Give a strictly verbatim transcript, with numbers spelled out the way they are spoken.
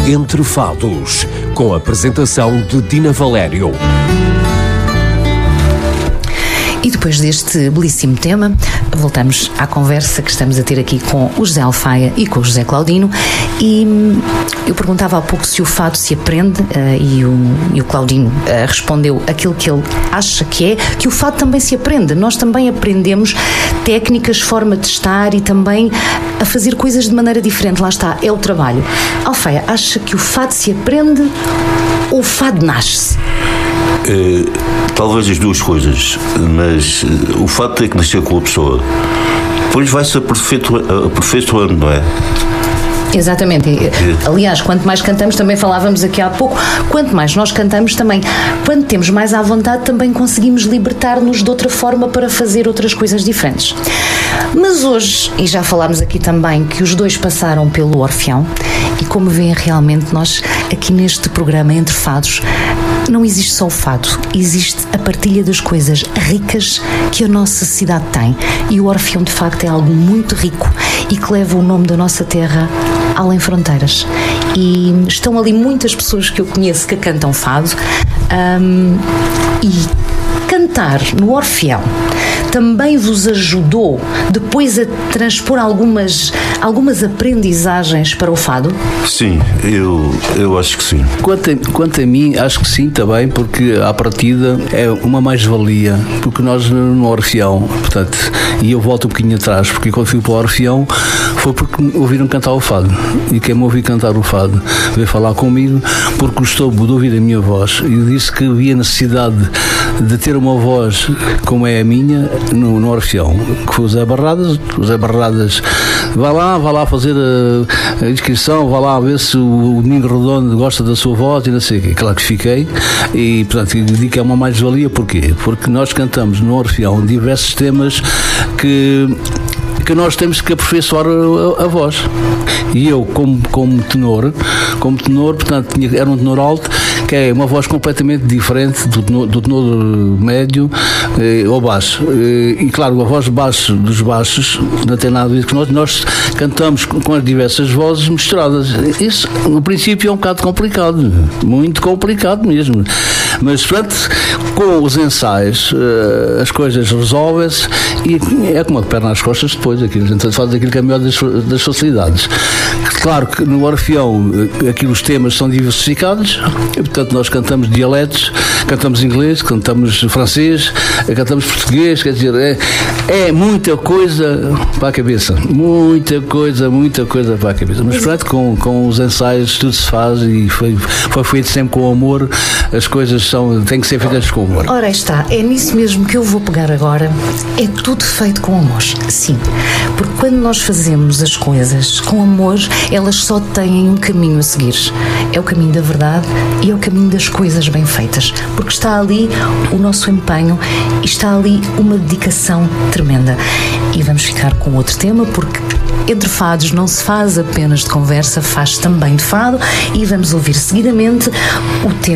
Entre Fados, com a apresentação de Dina Valério. E depois deste belíssimo tema, voltamos à conversa que estamos a ter aqui com o José Alfaia e com o José Claudino. E eu perguntava há pouco se o fado se aprende, uh, e, o, e o Claudino uh, respondeu aquilo que ele acha que é, que o fado também se aprende. Nós também aprendemos técnicas, forma de estar e também a fazer coisas de maneira diferente. Lá está, é o trabalho. Alfaia, acha que o fado se aprende ou o fado nasce-se? É, talvez as duas coisas, mas uh, o fato é que nascer com a pessoa, depois vai-se aperfeiçoando, aperfeiçoando, não é? Exatamente. Aliás, quanto mais cantamos, também falávamos aqui há pouco, quanto mais nós cantamos também, quando temos mais à vontade, também conseguimos libertar-nos de outra forma para fazer outras coisas diferentes. Mas hoje, e já falámos aqui também que os dois passaram pelo Orfeão, e como veem, realmente nós aqui neste programa Entre Fados não existe só o fado, existe a partilha das coisas ricas que a nossa cidade tem, e o Orfeão de facto é algo muito rico e que leva o nome da nossa terra além fronteiras. E estão ali muitas pessoas que eu conheço que cantam fado, um, e cantar no Orfeão também vos ajudou depois a transpor algumas, algumas aprendizagens para o fado? Sim, eu, eu acho que sim. Quanto a, quanto a mim, acho que sim também, porque à partida é uma mais-valia, porque nós no Orfeão, portanto, e eu volto um bocadinho atrás, porque quando fui para o Orfeão foi porque me ouviram cantar o fado, e quem me ouviu cantar o fado veio falar comigo porque gostou de ouvir a minha voz e disse que havia necessidade de ter uma voz como é a minha no, no Orfeão, que foi o Zé Barradas. O Zé Barradas, vá lá, vá lá fazer a, a inscrição, vá lá ver se o, o Domingo Redondo gosta da sua voz e não sei o quê. Claro que fiquei, e portanto digo que é uma mais-valia. Porquê? Porque nós cantamos no Orfeão diversos temas que que nós temos que aperfeiçoar a, a, a voz. E eu, como, como tenor, como tenor, portanto, tinha, era um tenor alto, que é uma voz completamente diferente do tenor, do tenor médio eh, ou baixo. Eh, e claro, a voz baixo dos baixos não tem nada a ver com nós. Nós cantamos com as diversas vozes misturadas. Isso, no princípio, é um bocado complicado, muito complicado mesmo. Mas, portanto, com os ensaios, eh, as coisas resolvem-se, e é como a perna às costas depois. Aquilo, a gente faz aquilo que é melhor das, das facilidades. Claro que no Orfeão aqui os temas são diversificados, e, portanto nós cantamos dialetos, cantamos inglês, cantamos francês, cantamos português, quer dizer, é, é muita coisa para a cabeça, muita coisa, muita coisa para a cabeça. Mas pronto, com, com os ensaios tudo se faz, e foi, foi feito sempre com amor. As coisas são, têm que ser feitas com amor. Ora, está, é nisso mesmo que eu vou pegar agora. É tudo feito com amor, sim. Porque quando nós fazemos as coisas com amor, elas só têm um caminho a seguir. É o caminho da verdade e é o caminho das coisas bem feitas. Porque está ali o nosso empenho e está ali uma dedicação tremenda. E vamos ficar com outro tema, porque Entre Fados não se faz apenas de conversa, faz também de fado, e vamos ouvir seguidamente o tema